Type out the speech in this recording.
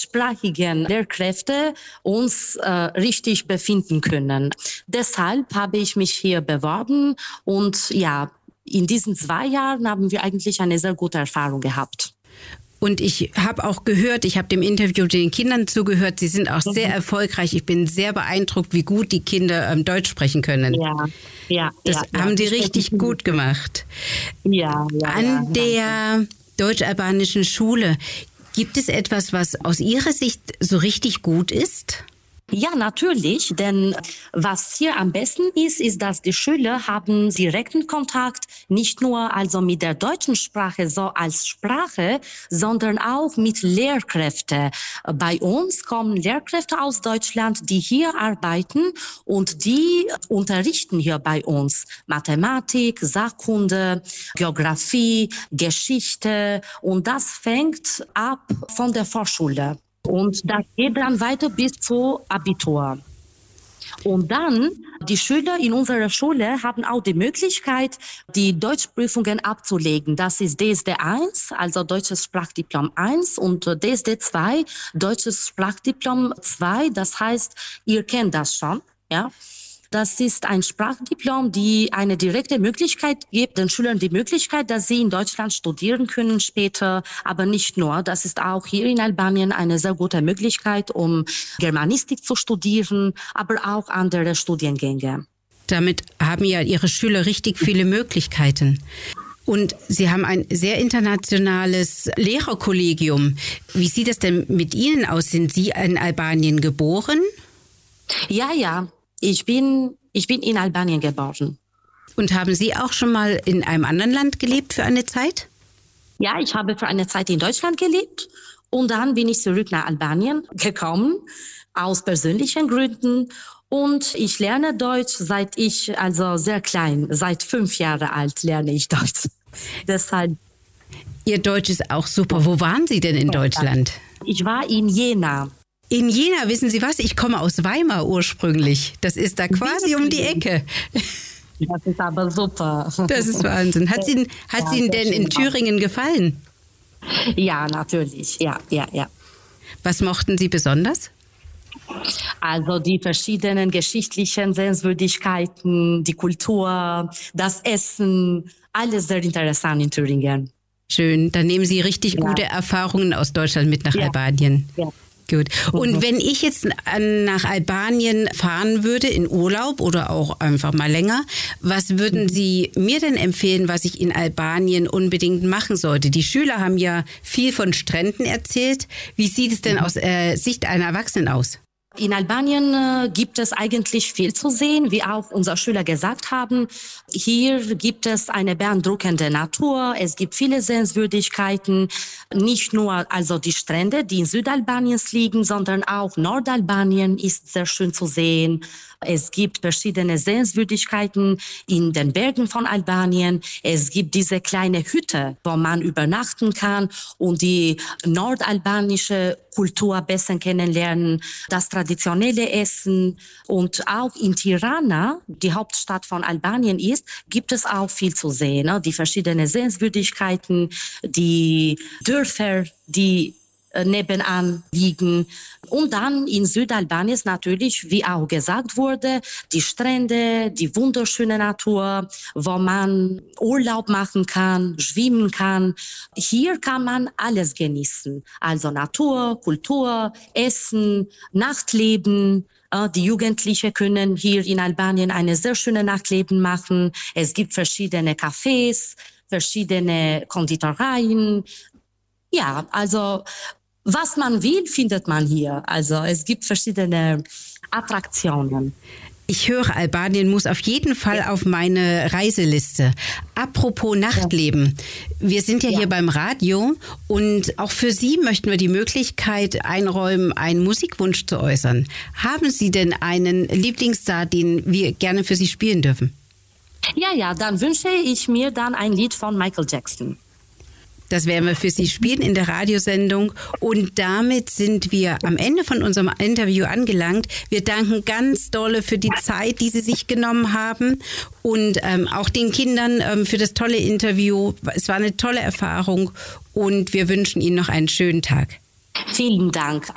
deutschsprachigen Lehrkräfte uns richtig befinden können. Deshalb habe ich mich hier beworben und ja, in diesen 2 Jahren haben wir eigentlich eine sehr gute Erfahrung gehabt. Und ich habe auch gehört, ich habe dem Interview den Kindern zugehört, sie sind auch sehr erfolgreich. Ich bin sehr beeindruckt, wie gut die Kinder Deutsch sprechen können. Ja. Das haben die richtig gut gemacht. An der deutsch-albanischen Schule, gibt es etwas, was aus Ihrer Sicht so richtig gut ist? Ja, natürlich, denn was hier am besten ist, dass die Schüler haben direkten Kontakt, nicht nur also mit der deutschen Sprache so als Sprache, sondern auch mit Lehrkräften. Bei uns kommen Lehrkräfte aus Deutschland, die hier arbeiten und die unterrichten hier bei uns Mathematik, Sachkunde, Geografie, Geschichte und das fängt ab von der Vorschule. Und das geht dann weiter bis zum Abitur. Und dann, die Schüler in unserer Schule haben auch die Möglichkeit, die Deutschprüfungen abzulegen. Das ist DSD 1, also Deutsches Sprachdiplom 1 und DSD 2, Deutsches Sprachdiplom 2. Das heißt, ihr kennt das schon, ja. Das ist ein Sprachdiplom, die eine direkte Möglichkeit gibt, den Schülern die Möglichkeit, dass sie in Deutschland studieren können später, aber nicht nur. Das ist auch hier in Albanien eine sehr gute Möglichkeit, um Germanistik zu studieren, aber auch andere Studiengänge. Damit haben ja Ihre Schüler richtig viele Möglichkeiten. Und Sie haben ein sehr internationales Lehrerkollegium. Wie sieht es denn mit Ihnen aus? Sind Sie in Albanien geboren? Ja. Ich bin in Albanien geboren. Und haben Sie auch schon mal in einem anderen Land gelebt für eine Zeit? Ja, ich habe für eine Zeit in Deutschland gelebt und dann bin ich zurück nach Albanien gekommen, aus persönlichen Gründen. Und ich lerne Deutsch seit ich also sehr klein, seit 5 Jahren alt lerne ich Deutsch. Deshalb. Ihr Deutsch ist auch super. Wo waren Sie denn in Deutschland? Ich war in Jena. In Jena, wissen Sie was? Ich komme aus Weimar ursprünglich. Das ist da quasi um die Ecke. Das ist aber super. Das ist Wahnsinn. Hat Ihnen denn in Thüringen gefallen? Ja, natürlich. Ja. Was mochten Sie besonders? Also die verschiedenen geschichtlichen Sehenswürdigkeiten, die Kultur, das Essen, alles sehr interessant in Thüringen. Schön, dann nehmen Sie richtig gute Erfahrungen aus Deutschland mit nach Albanien. Ja. Gut. Und wenn ich jetzt nach Albanien fahren würde in Urlaub oder auch einfach mal länger, was würden Sie mir denn empfehlen, was ich in Albanien unbedingt machen sollte? Die Schüler haben ja viel von Stränden erzählt. Wie sieht es denn aus Sicht einer Erwachsenen aus? In Albanien gibt es eigentlich viel zu sehen, wie auch unsere Schüler gesagt haben. Hier gibt es eine beeindruckende Natur, es gibt viele Sehenswürdigkeiten, nicht nur also die Strände, die in Südalbaniens liegen, sondern auch Nordalbanien ist sehr schön zu sehen. Es gibt verschiedene Sehenswürdigkeiten in den Bergen von Albanien. Es gibt diese kleine Hütte, wo man übernachten kann und die nordalbanische Kultur besser kennenlernen, das traditionelle Essen. Und auch in Tirana, die Hauptstadt von Albanien ist, gibt es auch viel zu sehen. Die verschiedenen Sehenswürdigkeiten, die Dörfer, die nebenan liegen. Und dann in Südalbanien natürlich, wie auch gesagt wurde, die Strände, die wunderschöne Natur, wo man Urlaub machen kann, schwimmen kann. Hier kann man alles genießen. Also Natur, Kultur, Essen, Nachtleben. Die Jugendlichen können hier in Albanien eine sehr schöne Nachtleben machen. Es gibt verschiedene Cafés, verschiedene Konditoreien. Ja, also was man will, findet man hier. Also es gibt verschiedene Attraktionen. Ich höre, Albanien muss auf jeden Fall auf meine Reiseliste. Apropos Nachtleben. Wir sind ja hier beim Radio und auch für Sie möchten wir die Möglichkeit einräumen, einen Musikwunsch zu äußern. Haben Sie denn einen Lieblingsstar, den wir gerne für Sie spielen dürfen? Ja, dann wünsche ich mir dann ein Lied von Michael Jackson. Das werden wir für Sie spielen in der Radiosendung. Und damit sind wir am Ende von unserem Interview angelangt. Wir danken ganz dolle für die Zeit, die Sie sich genommen haben. Und auch den Kindern für das tolle Interview. Es war eine tolle Erfahrung. Und wir wünschen Ihnen noch einen schönen Tag. Vielen Dank.